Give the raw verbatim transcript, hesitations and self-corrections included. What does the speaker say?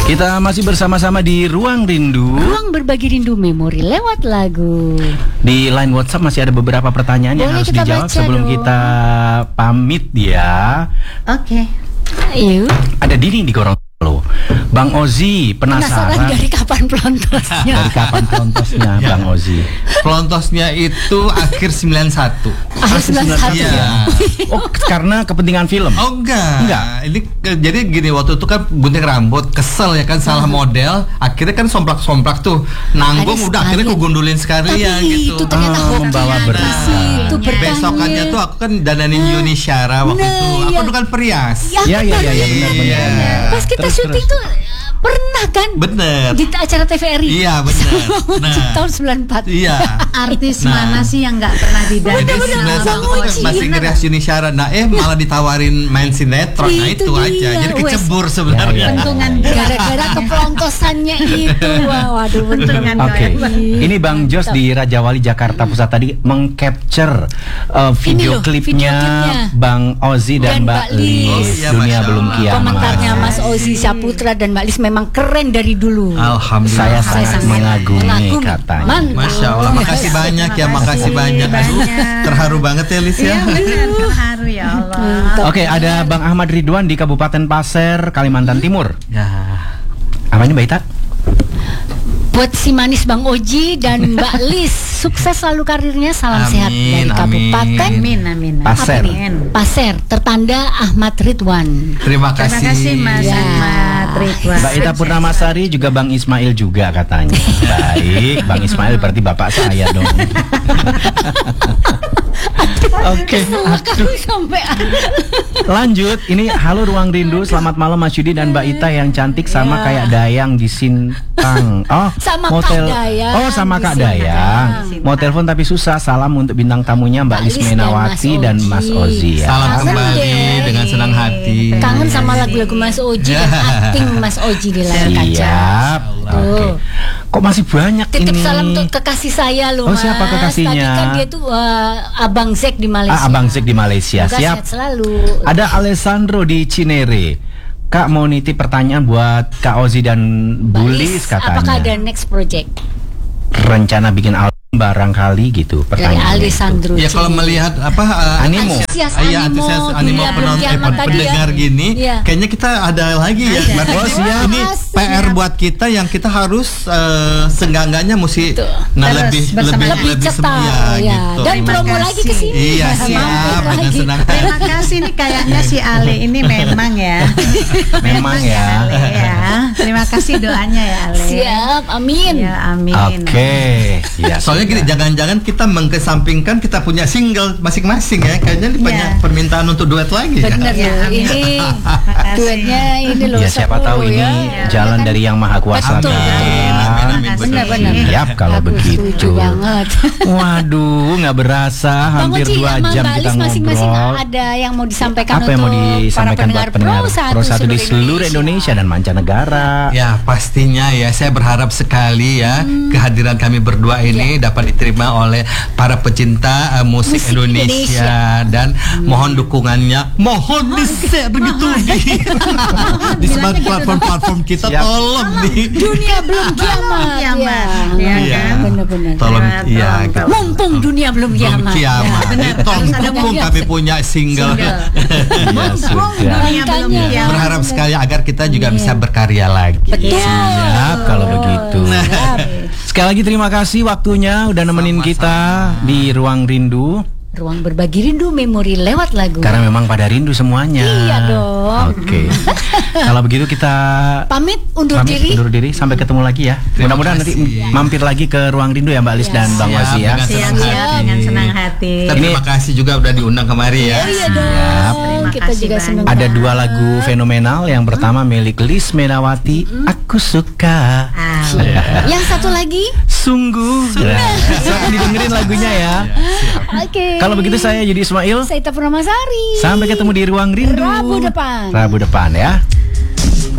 Kita masih bersama-sama di Ruang Rindu. Ruang berbagi rindu memori lewat lagu. Di line WhatsApp masih ada beberapa pertanyaan yang Boleh harus kita dijawab baca sebelum dong. kita pamit ya. Oke. Ayo. Ada Dini di Gorontalo. Bang Ozi penasaran, Penasaran dari kapan pelontosnya? dari kapan pelontosnya Bang Ozi? Pelontosnya itu akhir sembilan satu. Akhir sembilan puluh satu Iya. ya. Oh, karena kepentingan film. Oh enggak. Enggak. Ini ke- jadi gini, waktu itu kan gunting rambut, kesel ya kan, salah model, akhirnya kan somplak-somplak tuh, nanggung, Ada udah akhirnya sekalian. aku gundulin sekalian Tapi gitu. itu ternyata Ah, hoki membawa di berkah. situ berkahnya. Besokannya tuh aku kan dananin Yuni Syara waktu Nah, itu. Aku iya. dulu kan perias. Ya, Ya ya ya, ya benar benar. Iya. benar. Pas kita Terus, syuting terus. tuh pernah kan? Bener. Di acara T V R I. Iya, bener. Nah. Tahun sembilan puluh empat. Iya. Artis Nah. mana sih yang nggak pernah didandanin Jadi Bener-bener, sembilan Bang satu Oji. masih ngerias Yuni Syara. Nah eh malah ditawarin main sinetron. Nah Itu itu aja. dia, Jadi wes. kecebur Ya, sebenarnya. ya. Bentungan Gara-gara kepelontosannya itu. Wah, waduh bentungan Oke, ini Bang Jos di Raja Wali Jakarta Pusat tadi mengcapture uh, video Ini loh, video klipnya klipnya. Bang Ozi dan, Dan Mbak Mbak Lis. Lis. Oh, iya, Dunia Masya belum Allah. kiamat. Komentarnya Mas Ozi Saputra dan Mbak Lis memang keren dari dulu. Alhamdulillah. Saya Saya sangat sangat mengagumi mengagumi. katanya. Mantap. Masya Allah, makasih banyak ya, makasih banyak. Aduh, terharu banget ya Lis ya. Iya benar, terharu ya Allah. Mantap. Oke, ada Bang Ahmad Ridwan di Kabupaten Pasir, Kalimantan Timur. Ya. Apa ini Mbak Ita? Buat si manis Bang Oji dan Mbak Lis, sukses selalu karirnya. Salam Amin, sehat dari amin. Kabupaten Amin amin. Pasir. Amin. Pasir, tertanda Ahmad Ridwan. Terima kasih. Terima kasih Mas Ya. Ahmad Ridwan. Mbak Ita Purnamasari juga Bang Ismail juga katanya. Baik, Bang Ismail berarti bapak saya dong. Oke, Aduh, sampai lanjut. Ini halo Ruang Rindu, selamat malam Mas Yudi dan Mbak Ita yang cantik sama Ya. kayak Dayang di Sintang. Oh, Sama mau Kak tel- Dayang Oh, sama di Kak Sintang. Dayang. Mau telepon tapi susah. Salam untuk bintang tamunya Mbak Mbak Lis Lis dan Menawati Mas dan Oji. Mas Ozi ya. Salam Kangen kembali deh. dengan senang hati. kangen sama lagu-lagu Mas Oji dan acting Mas Oji di layar kaca. Siap. Oke. Tuh. Kok masih banyak Titip ini? salam untuk kekasih saya loh Oh, Mas. siapa kekasihnya? Tadi kan dia tuh uh, Abang Zek di Malaysia. Ah, Abang Zek di Malaysia. Semoga Siap. sehat selalu. Ada Alessandro di Cinere. Kak mau nitip pertanyaan buat Kak Ozi dan Mbak Bulis Lis, katanya. apakah ada next project Rencana bikin album barangkali gitu dari pertanyaan. Alessandro? Ya kalau Cinere. melihat apa uh, Animo. Antusias Iya, animo, antusias animo dunia belum penonton, eh, kiamat tadi ya. pendengar gini, Iya. kayaknya kita ada lagi ya. Berarti Oh, ini- siap. ini P R buat kita yang kita harus eh, seenggak-enggaknya mesti Betul. nah Terus lebih bersama- lebih lebih lebih cetar sem- ya, gitu. dan Terima promo kasih. lagi ke sini. Iya, Mampir siap, dengan lagi. senang Terima kasih nih kayaknya si Ale ini memang ya. Memang ya. Ale ya. Terima kasih doanya ya Ale. Siap, amin. Ya amin. Oke. Ya, Soalnya gini, sudah. jangan-jangan kita mengkesampingkan kita punya single masing-masing ya. Kayaknya ini Iya. banyak permintaan untuk duet lagi ya. Bener Ya, loh, amin. ini Makasih. duetnya ini loh. Ya siapa seru tahu ini ya. jalan Ya kan? dari Yang Maha Kuasa Betul, kan. betul. Amin, amin, amin. Benar-benar. Siap kalau Aku begitu. setuju banget. Waduh, nggak berasa Bang hampir Oji, dua sama jam Mbak kita Lis masing-masing ngobrol. ada yang mau disampaikan Apa yang mau untuk disampaikan para buat pendengar Pro satu di seluruh Indonesia dan mancanegara? Ya pastinya ya, saya berharap sekali ya Hmm. kehadiran kami berdua ini dapat diterima oleh para pecinta uh, musik, Musik Indonesia, dan mohon dukungannya, mohon di share gitu di, di semua platform-platform kita. Siap. Tolong nih, Dunia belum kiamat. Kiamat, Ya, ya kan? Benar-benar. tolong Tolong, ya tolong, gitu. Mumpung dunia belum Belum kiamat. kiamat. Ya, Jadi tolong Harus ada dukung, mumpung. kami punya single. Ya sudah. Dunia belum Makanya. kiamat. Berharap sekali agar kita juga Iya. bisa berkarya lagi. Betul. Siap kalau begitu. Siap. Sekali lagi terima kasih waktunya udah nemenin Sama-sama. kita di Ruang Rindu. Ruang berbagi rindu memori lewat lagu. Karena memang pada rindu semuanya. Iya dong. Oke. Kalau begitu kita Pamit undur pamit diri. undur diri sampai ketemu lagi ya. Terima Mudah-mudahan nanti kasih. mampir lagi ke Ruang Rindu ya Mbak Lis Ya, dan Bang siap, Wazi ya. dengan Siap, senang siap, hati. dengan senang hati. Terima Ini- kasih juga udah diundang kemari ya. Iya dong. Terima Kita kasih juga banyak. senang. Ada dua lagu fenomenal. Yang pertama milik Lis Menawati, Aku Suka. Ah, Yang satu lagi. Sungguh. Nah, silahkan didengerin lagunya ya. Oke. Kalau begitu saya Yudi Ismail. Saya Ita Purnamasari. Sampai ketemu di Ruang Rindu Rabu depan. Rabu depan ya.